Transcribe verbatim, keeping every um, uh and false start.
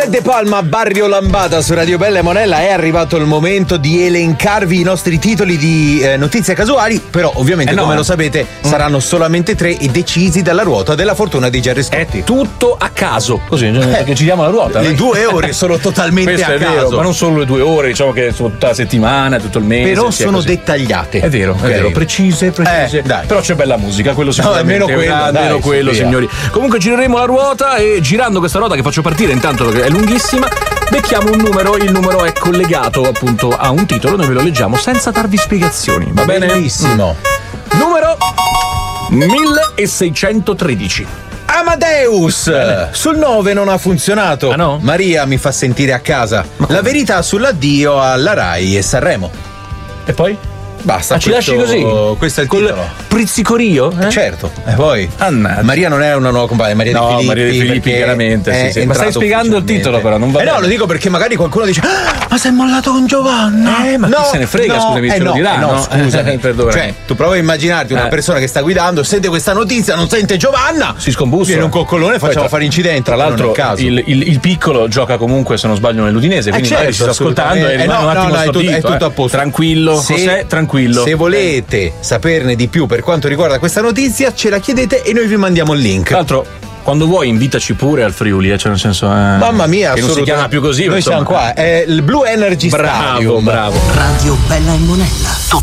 De Palma, Barrio Lambada su Radio Bella e Monella. È arrivato il momento di elencarvi i nostri titoli di eh, notizie casuali, però ovviamente eh no, come eh. lo sapete mm. saranno solamente tre e decisi dalla ruota della fortuna di Gerry Scotti. È tutto a caso, così eh, perché giriamo la ruota. Le due ore sono totalmente Questo a è caso, vero, ma non solo le due ore, diciamo che sono tutta la settimana, tutto il mese. Però sono così dettagliate. È vero, okay. è vero, precise, precise. Eh, dai. Però c'è bella musica, quello sicuramente. No, almeno quello, dai, almeno quello, via. signori. Comunque gireremo la ruota e girando questa ruota che faccio partire intanto perché è lunghissima, becchiamo un numero, il numero è collegato appunto a un titolo, noi ve lo leggiamo senza darvi spiegazioni, va bene? Bellissimo. Mm. Numero milleseicentotredici. Amadeus! Bene. Sul nove non ha funzionato. Ah no? Maria mi fa sentire a casa. La verità sull'addio alla Rai e Sanremo. E poi? Basta, ah, ci questo, lasci così? Questo è il Col titolo. Prizzicorio? Eh? Certo. E poi? Annata. Maria non è una nuova compagna, Maria no, De Filippi. Maria De Filippi, chiaramente. Sì, sì. Ma stai spiegando il titolo, però non va eh bene. no, lo dico perché magari qualcuno dice: ah, ma sei mollato con Giovanna? Eh, ma no, chi se ne frega, no, scusami, eh, ce no, lo dirà. Eh, no, no, scusami. Eh, perdona. Cioè, tu prova a immaginarti una eh. persona che sta guidando, sente questa notizia, non sente Giovanna. Si scombussa. Viene un coccolone e facciamo tra, fare incidente. Tra l'altro, il, il, il piccolo gioca comunque, se non sbaglio, nell'Udinese. Quindi eh certo, ci sta ascoltando e eh, rimane no, un attimo no, no, stordito, è, tutto, eh. è tutto a posto. Tranquillo, se, José, tranquillo. Se volete saperne di più per quanto riguarda questa notizia, ce la chiedete e noi vi mandiamo il link. Tra l'altro, quando vuoi invitaci pure al Friuli, eh, cioè nel senso eh, mamma mia, che non si chiama più così, noi insomma. siamo qua, è il Blue Energy bravo, Stadium. Bravo. Radio Bella e Monella.